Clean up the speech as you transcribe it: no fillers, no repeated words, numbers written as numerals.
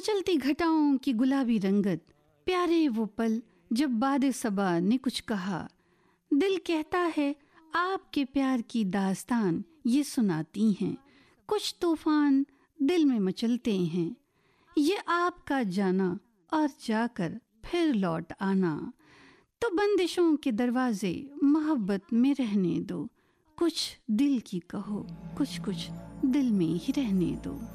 मचलती घटाओं की गुलाबी रंगत, प्यारे वो पल जब बादे सबा ने कुछ कहा। दिल कहता है आपके प्यार की दास्तान ये सुनाती हैं। कुछ तूफान दिल में मचलते हैं, ये आपका जाना और जाकर फिर लौट आना। तो बंदिशों के दरवाजे मोहब्बत में रहने दो, कुछ दिल की कहो, कुछ कुछ दिल में ही रहने दो।